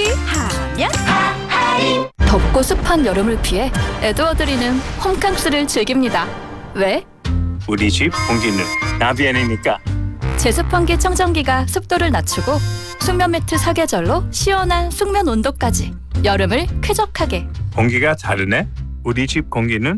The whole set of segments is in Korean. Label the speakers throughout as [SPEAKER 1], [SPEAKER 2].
[SPEAKER 1] 하이 하면 덥고 습한 여름을 피해 에드워드리는 홈캉스를 즐깁니다. 왜?
[SPEAKER 2] 우리 집 공기는 나비안이니까.
[SPEAKER 1] 제습환기 청정기가 습도를 낮추고 숙면 매트 사계절로 시원한 숙면 온도까지 여름을 쾌적하게.
[SPEAKER 2] 공기가 다르네. 우리 집 공기는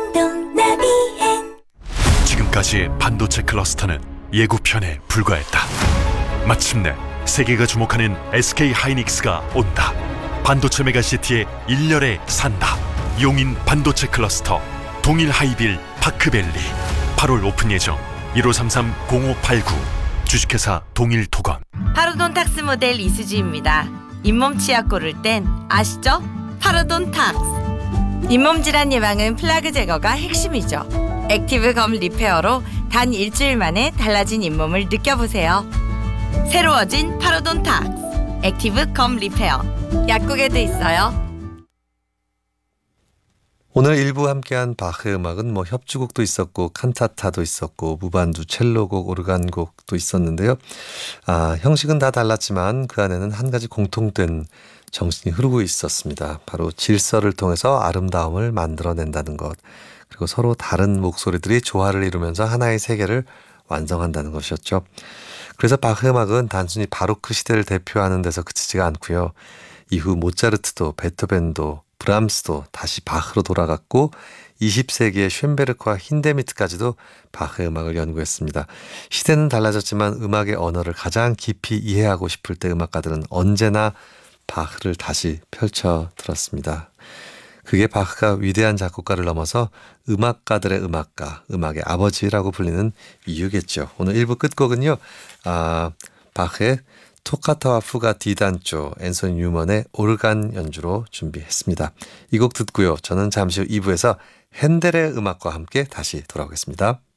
[SPEAKER 3] 지금까지 반도체 클러스터는 예고편에 불과했다. 마침내 세계가 주목하는 SK 하이닉스가 온다. 반도체 메가시티의 일렬에 산다. 용인 반도체 클러스터 동일 하이빌 파크밸리 8월 오픈 예정. 1533-0589 주식회사 동일토건.
[SPEAKER 4] 파로돈탁스 모델 이수지입니다. 잇몸 치약 고를 땐 아시죠? 파로돈탁스. 잇몸 질환 예방은 플라그 제거가 핵심이죠. 액티브 검 리페어로 단 일주일 만에 달라진 잇몸을 느껴보세요. 새로워진 파로돈탁스 액티브 검 리페어. 약국에도 있어요.
[SPEAKER 5] 오늘 일부 함께한 바흐 음악은 협주곡도 있었고 칸타타도 있었고 무반주 첼로곡 오르간곡도 있었는데요. 형식은 다 달랐지만 그 안에는 한 가지 공통된 정신이 흐르고 있었습니다. 바로 질서를 통해서 아름다움을 만들어낸다는 것, 그리고 서로 다른 목소리들이 조화를 이루면서 하나의 세계를 완성한다는 것이었죠. 그래서 바흐 음악은 단순히 바로크 시대를 대표하는 데서 그치지가 않고요. 이후 모차르트도 베토벤도 브람스도 다시 바흐로 돌아갔고 20세기의 쉔베르크와 힌데미트까지도 바흐 음악을 연구했습니다. 시대는 달라졌지만 음악의 언어를 가장 깊이 이해하고 싶을 때 음악가들은 언제나 바흐를 다시 펼쳐 들었습니다. 그게 바흐가 위대한 작곡가를 넘어서 음악가들의 음악가, 음악의 아버지라고 불리는 이유겠죠. 오늘 1부 끝곡은요. 바흐의 토카타와 푸가 디단조, 앤소니 뉴먼의 오르간 연주로 준비했습니다. 이 곡 듣고요. 저는 잠시 후 2부에서 핸델의 음악과 함께 다시 돌아오겠습니다.